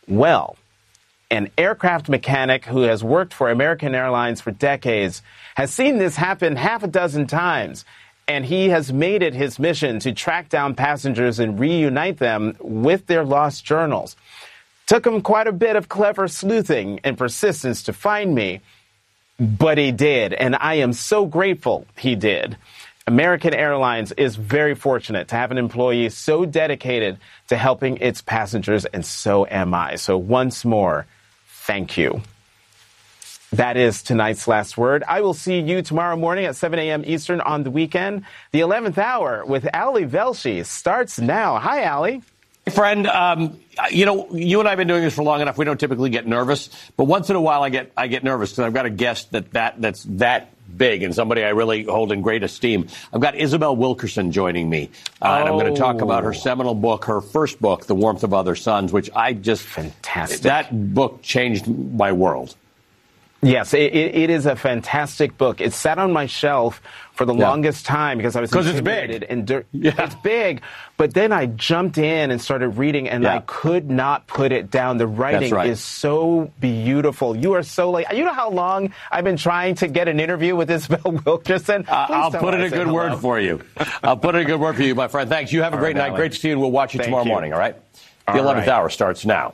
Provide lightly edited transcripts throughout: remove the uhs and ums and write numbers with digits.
Well, an aircraft mechanic who has worked for American Airlines for decades has seen this happen half a dozen times, and he has made it his mission to track down passengers and reunite them with their lost journals. Took him quite a bit of clever sleuthing and persistence to find me, but he did, and I am so grateful he did. American Airlines is very fortunate to have an employee so dedicated to helping its passengers, and so am I. So once more, thank you. That is tonight's last word. I will see you tomorrow morning at 7 a.m. Eastern on the weekend. The 11th hour with Ali Velshi starts now. Hi, Ali. Hey, friend. You and I have been doing this for long enough. We don't typically get nervous, but once in a while I get nervous because I've got a guest that's that big and somebody I really hold in great esteem. I've got Isabel Wilkerson joining me, and I'm going to talk about her seminal book, her first book, The Warmth of Other Suns, which fantastic. That book changed my world. Yes, it is a fantastic book. It sat on my shelf for the longest time because I was intimidated. It's big. But then I jumped in and started reading, and I could not put it down. The writing is so beautiful. You are so late. You know how long I've been trying to get an interview with Isabel Wilkerson? I'll put in a good word for you. I'll put in a good word for you, my friend. Thanks. You have a great night. Great to see you, and we'll watch you tomorrow morning, all right? The 11th hour starts now.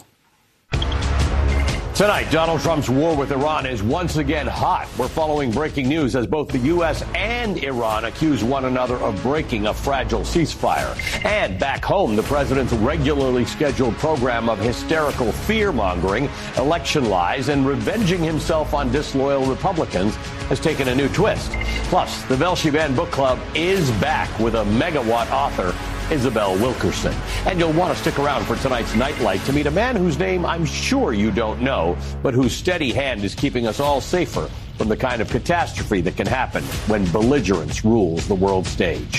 Tonight, Donald Trump's war with Iran is once again hot. We're following breaking news as both the U.S. and Iran accuse one another of breaking a fragile ceasefire. And back home, the president's regularly scheduled program of hysterical fear-mongering, election lies, and revenging himself on disloyal Republicans has taken a new twist. Plus, the Velshi Band Book Club is back with a megawatt author, Isabel Wilkerson. And you'll want to stick around for tonight's Nightlight to meet a man whose name I'm sure you don't know, but whose steady hand is keeping us all safer from the kind of catastrophe that can happen when belligerence rules the world stage.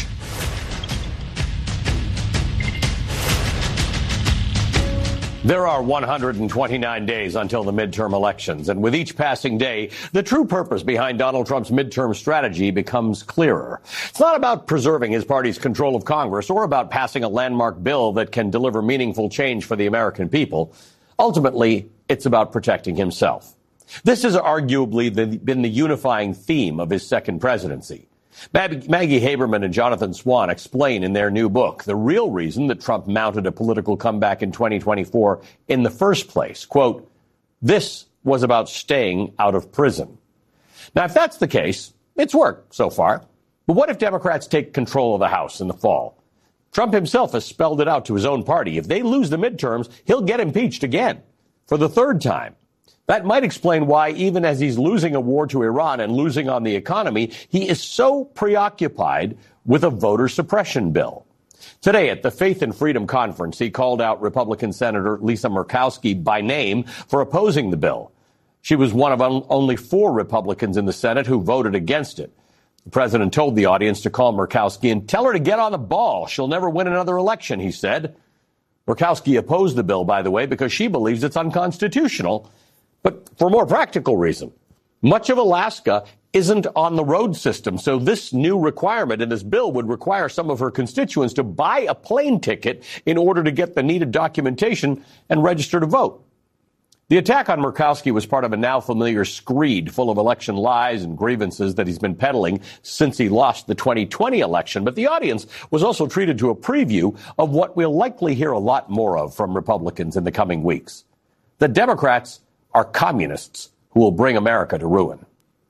There are 129 days until the midterm elections, and with each passing day, the true purpose behind Donald Trump's midterm strategy becomes clearer. It's not about preserving his party's control of Congress or about passing a landmark bill that can deliver meaningful change for the American people. Ultimately, it's about protecting himself. This has arguably been the unifying theme of his second presidency. Maggie Haberman and Jonathan Swan explain in their new book the real reason that Trump mounted a political comeback in 2024 in the first place. Quote, this was about staying out of prison. Now, if that's the case, it's worked so far. But what if Democrats take control of the House in the fall? Trump himself has spelled it out to his own party. If they lose the midterms, he'll get impeached again for the third time. That might explain why, even as he's losing a war to Iran and losing on the economy, he is so preoccupied with a voter suppression bill. Today at the Faith and Freedom Conference, he called out Republican Senator Lisa Murkowski by name for opposing the bill. She was one of only 4 Republicans in the Senate who voted against it. The president told the audience to call Murkowski and tell her to get on the ball. She'll never win another election, he said. Murkowski opposed the bill, by the way, because she believes it's unconstitutional. But for a more practical reason, much of Alaska isn't on the road system, so this new requirement in this bill would require some of her constituents to buy a plane ticket in order to get the needed documentation and register to vote. The attack on Murkowski was part of a now familiar screed full of election lies and grievances that he's been peddling since he lost the 2020 election. But the audience was also treated to a preview of what we'll likely hear a lot more of from Republicans in the coming weeks. The Democrats are communists who will bring America to ruin.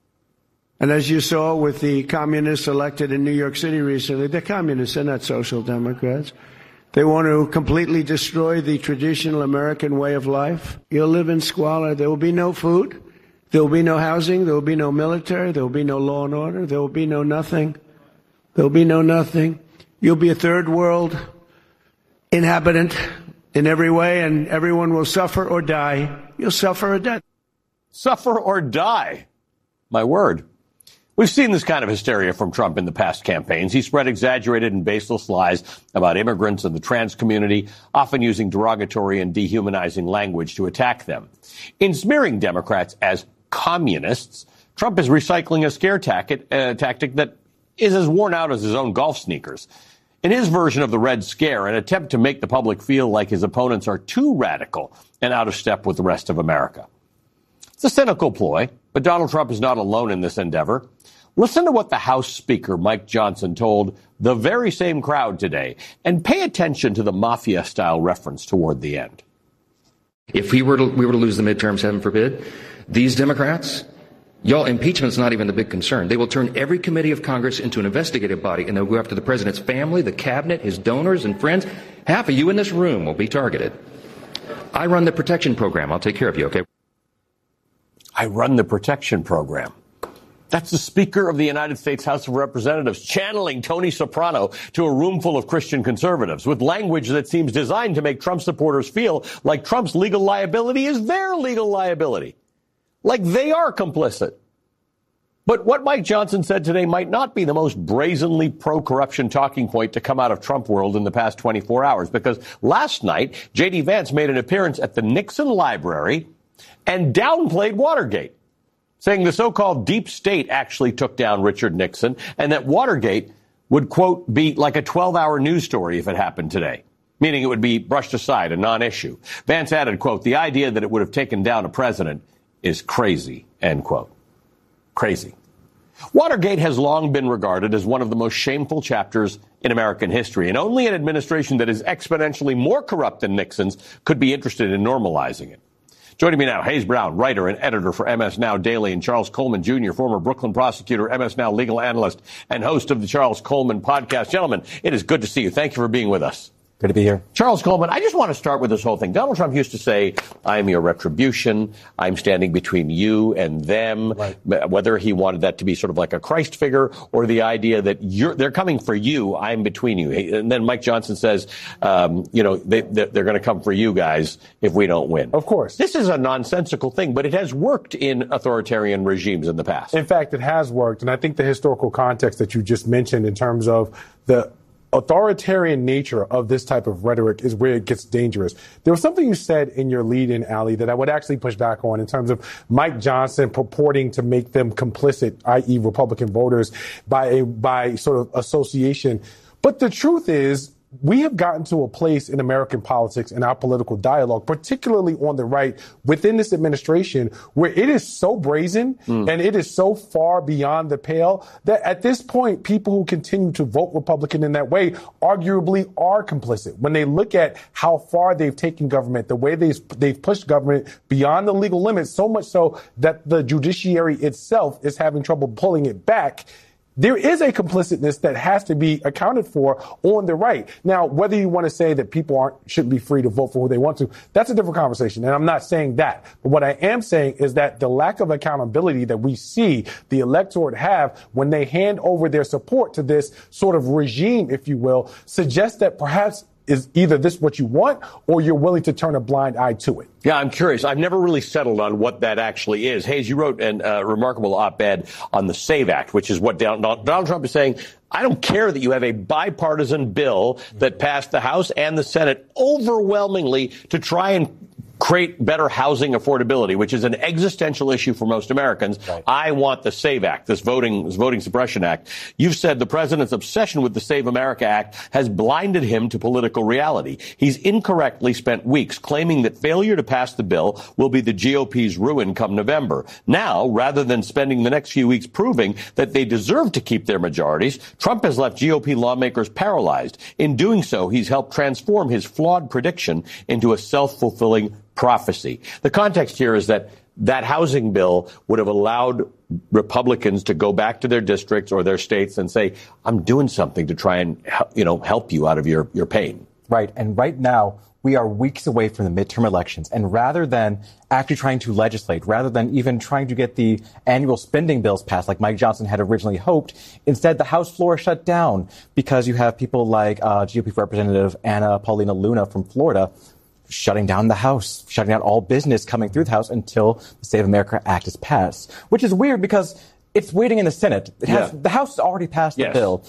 And as you saw with the communists elected in New York City recently, they're communists, they're not social democrats. They want to completely destroy the traditional American way of life. You'll live in squalor. There will be no food. There will be no housing. There will be no military. There will be no law and order. There will be no nothing. There will be no nothing. You'll be a third world inhabitant in every way, and everyone will suffer or die. You'll suffer or die. Suffer or die. My word. We've seen this kind of hysteria from Trump in the past campaigns. He spread exaggerated and baseless lies about immigrants and the trans community, often using derogatory and dehumanizing language to attack them. In smearing Democrats as communists, Trump is recycling a scare tactic that is as worn out as his own golf sneakers. In his version of the Red Scare, an attempt to make the public feel like his opponents are too radical and out of step with the rest of America. It's a cynical ploy, but Donald Trump is not alone in this endeavor. Listen to what the House Speaker, Mike Johnson, told the very same crowd today, and pay attention to the mafia-style reference toward the end. If we were to lose the midterms, heaven forbid, these Democrats, y'all, impeachment's not even the big concern. They will turn every committee of Congress into an investigative body, and they'll go after the president's family, the cabinet, his donors and friends. Half of you in this room will be targeted. I run the protection program. I'll take care of you, okay? I run the protection program. That's the Speaker of the United States House of Representatives channeling Tony Soprano to a room full of Christian conservatives with language that seems designed to make Trump supporters feel like Trump's legal liability is their legal liability, like they are complicit. But what Mike Johnson said today might not be the most brazenly pro-corruption talking point to come out of Trump world in the past 24 hours, because last night, J.D. Vance made an appearance at the Nixon Library and downplayed Watergate, saying the so-called deep state actually took down Richard Nixon and that Watergate would, quote, be like a 12-hour news story if it happened today, meaning it would be brushed aside, a non-issue. Vance added, quote, the idea that it would have taken down a president is crazy, end quote. Crazy. Watergate has long been regarded as one of the most shameful chapters in American history, and only an administration that is exponentially more corrupt than Nixon's could be interested in normalizing it. Joining me now, Hayes Brown, writer and editor for MS Now Daily, and Charles Coleman Jr., former Brooklyn prosecutor, MS Now legal analyst, and host of the Charles Coleman podcast. Gentlemen, it is good to see you. Thank you for being with us. Good to be here. Charles Coleman, I just want to start with this whole thing. Donald Trump used to say, I am your retribution. I'm standing between you and them. Right. Whether he wanted that to be sort of like a Christ figure or the idea that they're coming for you, I'm between you. And then Mike Johnson says, they're going to come for you guys if we don't win. Of course. This is a nonsensical thing, but it has worked in authoritarian regimes in the past. In fact, it has worked. And I think the historical context that you just mentioned in terms of the authoritarian nature of this type of rhetoric is where it gets dangerous. There was something you said in your lead-in, Ali, that I would actually push back on in terms of Mike Johnson purporting to make them complicit, i.e. Republican voters, by sort of association. But the truth is, we have gotten to a place in American politics and our political dialogue, particularly on the right, within this administration, where it is so brazen and it is so far beyond the pale that at this point, people who continue to vote Republican in that way arguably are complicit. When they look at how far they've taken government, the way they've pushed government beyond the legal limits, so much so that the judiciary itself is having trouble pulling it back. There is a complicitness that has to be accounted for on the right. Now, whether you want to say that people shouldn't be free to vote for who they want to, that's a different conversation. And I'm not saying that. But what I am saying is that the lack of accountability that we see the electorate have when they hand over their support to this sort of regime, if you will, suggests that perhaps is either this what you want or you're willing to turn a blind eye to it. Yeah, I'm curious. I've never really settled on what that actually is. Hayes, you wrote a remarkable op-ed on the SAVE Act, which is what Donald Trump is saying. I don't care that you have a bipartisan bill that passed the House and the Senate overwhelmingly to try and create better housing affordability, which is an existential issue for most Americans. Right. I want the SAVE Act, this voting suppression act. You've said the president's obsession with the Save America Act has blinded him to political reality. He's incorrectly spent weeks claiming that failure to pass the bill will be the GOP's ruin come November. Now, rather than spending the next few weeks proving that they deserve to keep their majorities, Trump has left GOP lawmakers paralyzed. In doing so, he's helped transform his flawed prediction into a self-fulfilling prophecy. The context here is that housing bill would have allowed Republicans to go back to their districts or their states and say, I'm doing something to try and, help you out of your pain. Right. And right now, we are weeks away from the midterm elections. And rather than actually trying to legislate, rather than even trying to get the annual spending bills passed like Mike Johnson had originally hoped, instead the House floor is shut down because you have people like GOP Representative Anna Paulina Luna from Florida shutting down the House, shutting down all business coming through the House until the Save America Act is passed, which is weird because it's waiting in the Senate. The House has already passed the bill.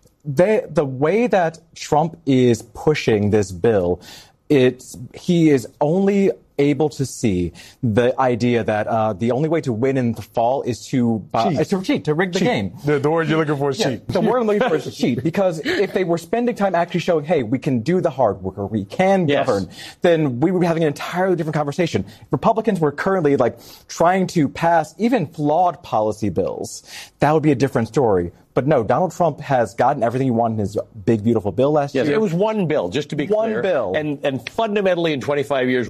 The way that Trump is pushing this bill, he is only able to see the idea that the only way to win in the fall is to cheat, to rig the game. The word you're looking for is cheat. The word I'm looking for is cheat. Because if they were spending time actually showing, hey, we can do the hard work or we can govern, then we would be having an entirely different conversation. Republicans were currently trying to pass even flawed policy bills. That would be a different story. But no, Donald Trump has gotten everything he wanted in his big, beautiful bill last year. Yes, it was one bill, just to be clear. One bill. And fundamentally in 25 years,